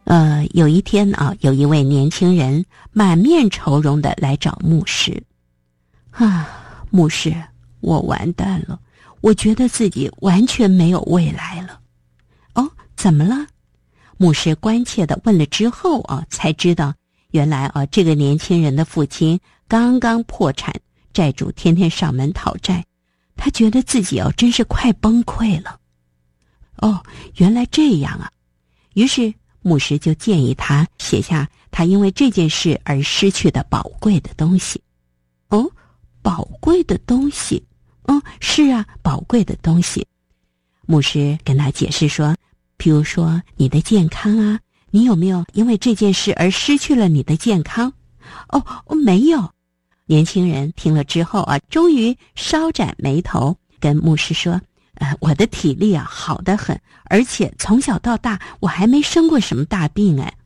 有一天啊，有一位年轻人满面愁容的来找牧师。牧师，我完蛋了，我觉得自己完全没有未来了。哦，怎么了？牧师关切地问了之后啊，才知道原来啊，这个年轻人的父亲刚刚破产，债主天天上门讨债，他觉得自己真是快崩溃了。哦，原来这样啊。于是牧师就建议他写下他因为这件事而失去的宝贵的东西。哦，宝贵的东西？是啊，宝贵的东西。牧师跟他解释说，譬如说你的健康啊，你有没有因为这件事而失去了你的健康？没有。年轻人听了之后啊，终于稍展眉头，跟牧师说，我的体力啊好得很，而且从小到大我还没生过什么大病哎。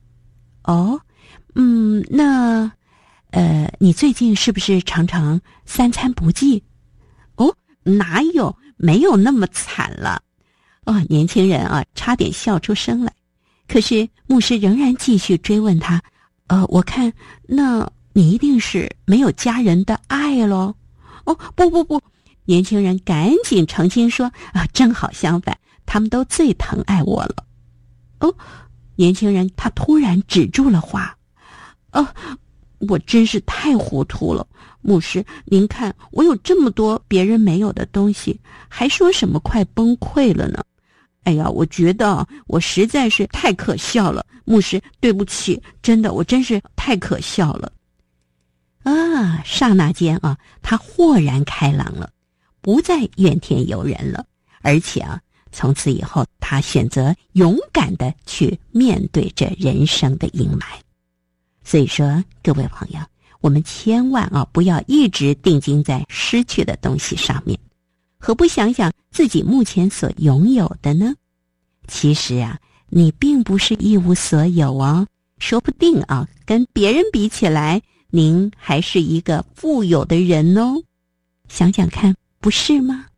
那你最近是不是常常三餐不继？哪有，没有那么惨了。年轻人啊差点笑出声来。可是牧师仍然继续追问他，我看那你一定是没有家人的爱咯。不，年轻人赶紧澄清说，正好相反，他们都最疼爱我了。年轻人他突然止住了话。我真是太糊涂了，牧师，您看我有这么多别人没有的东西，还说什么快崩溃了呢？哎呀，我觉得我实在是太可笑了，牧师，对不起，真的，我真是太可笑了。刹那间啊，他豁然开朗了，不再怨天尤人了，而且啊，从此以后他选择勇敢地去面对这人生的阴霾。所以说，各位朋友，我们千万不要一直定睛在失去的东西上面，何不想想自己目前所拥有的呢？其实啊，你并不是一无所有哦，说不定啊，跟别人比起来，您还是一个富有的人哦。想想看，不是吗？